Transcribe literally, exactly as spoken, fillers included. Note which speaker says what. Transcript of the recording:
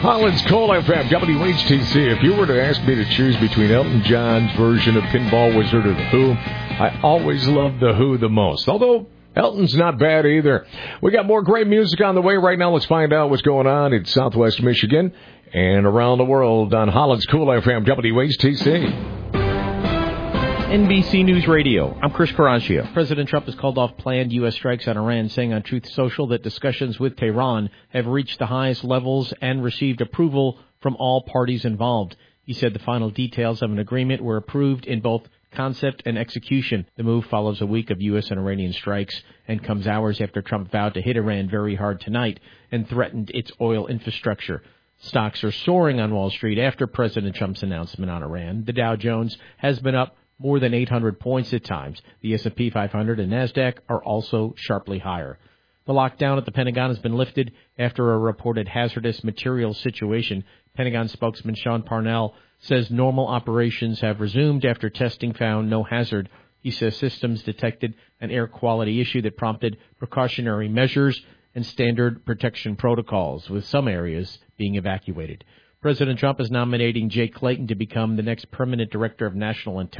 Speaker 1: Holland's Coal F M, W H T C. If you were to ask me to choose between Elton John's version of Pinball Wizard or The Who, I always loved The Who the most. Although Elton's not bad either. We got more great music on the way right now. Let's find out what's going on in Southwest Michigan and around the world on Holland's Cool F M, W H T C.
Speaker 2: N B C News Radio. I'm Chris Caraccio. President Trump has called off planned U S strikes on Iran, saying on Truth Social that discussions with Tehran have reached the highest levels and received approval from all parties involved. He said the final details of an agreement were approved in both concept and execution. The move follows a week of U S and Iranian strikes and comes hours after Trump vowed to hit Iran very hard tonight and threatened its oil infrastructure. Stocks are soaring on Wall Street after President Trump's announcement on Iran. The Dow Jones has been up more than eight hundred points at times. The S and P five hundred and NASDAQ are also sharply higher. The lockdown at the Pentagon has been lifted after a reported hazardous materials situation. Pentagon spokesman Sean Parnell says normal operations have resumed after testing found no hazard. He says systems detected an air quality issue that prompted precautionary measures and standard protection protocols, with some areas being evacuated. President Trump is nominating Jay Clayton to become the next permanent director of national intelligence.